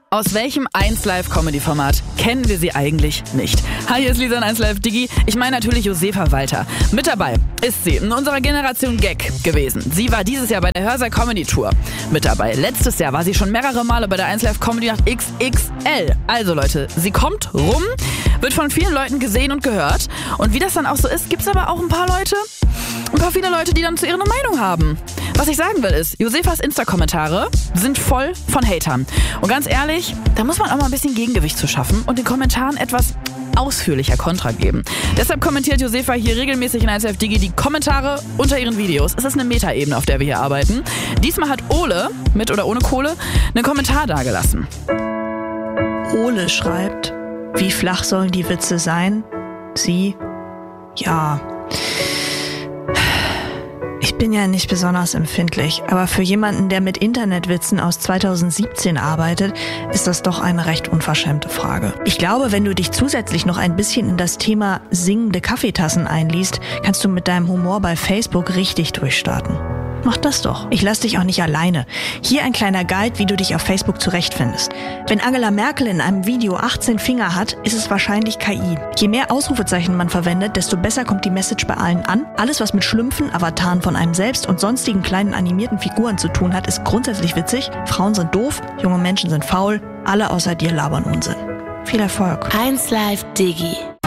Aus welchem 1Live-Comedy-Format kennen wir sie eigentlich nicht? Hi, hier ist Lisa in 1Live Digi. Ich meine natürlich Josefa Walter. Mit dabei ist sie in unserer Generation Gag gewesen. Sie war dieses Jahr bei der Hörsaal Comedy Tour mit dabei. Letztes Jahr war sie schon mehrere Male bei der 1Live Comedy Nacht XXL. Also Leute, sie kommt rum, wird von vielen Leuten gesehen und gehört. Und wie das dann auch so ist, gibt es aber auch ein paar viele Leute, die dann zu ihrer Meinung haben. Was ich sagen will ist, Josefas Insta-Kommentare sind voll von Hatern. Und ganz ehrlich, da muss man auch mal ein bisschen Gegengewicht zu schaffen und den Kommentaren etwas ausführlicher Kontra geben. Deshalb kommentiert Josefa hier regelmäßig in 1Live Digi die Kommentare unter ihren Videos. Es ist eine Metaebene, auf der wir hier arbeiten. Diesmal hat Ole, mit oder ohne Kohle, einen Kommentar dagelassen. Ole schreibt, wie flach sollen die Witze sein? Sie, ja. Ich bin ja nicht besonders empfindlich, aber für jemanden, der mit Internetwitzen aus 2017 arbeitet, ist das doch eine recht unverschämte Frage. Ich glaube, wenn du dich zusätzlich noch ein bisschen in das Thema singende Kaffeetassen einliest, kannst du mit deinem Humor bei Facebook richtig durchstarten. Mach das doch. Ich lass dich auch nicht alleine. Hier ein kleiner Guide, wie du dich auf Facebook zurechtfindest. Wenn Angela Merkel in einem Video 18 Finger hat, ist es wahrscheinlich KI. Je mehr Ausrufezeichen man verwendet, desto besser kommt die Message bei allen an. Alles, was mit Schlümpfen, Avataren von einem selbst und sonstigen kleinen animierten Figuren zu tun hat, ist grundsätzlich witzig. Frauen sind doof, junge Menschen sind faul, alle außer dir labern Unsinn. Viel Erfolg. 1Live Digi.